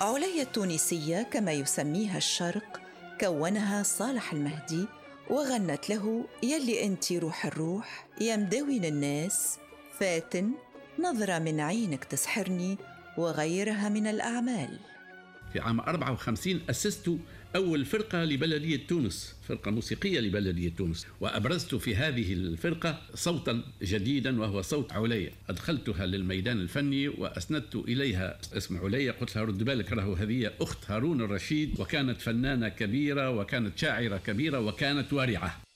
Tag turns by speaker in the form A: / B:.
A: عليا التونسية كما يسميها الشرق كونها صالح المهدي، وغنت له يلي أنتي روح الروح يا مداوين الناس، فاتن نظرة من عينك تسحرني وغيرها من الأعمال.
B: في عام 54 أسست أول فرقة لبلدية تونس، فرقة موسيقية لبلدية تونس، وأبرزت في هذه الفرقة صوتا جديدا وهو صوت عليا. أدخلتها للميدان الفني وأسندت إليها اسم عليا، قلت لها رد بالك راهو هذه أخت هارون الرشيد، وكانت فنانة كبيرة وكانت شاعرة كبيرة وكانت ورعة.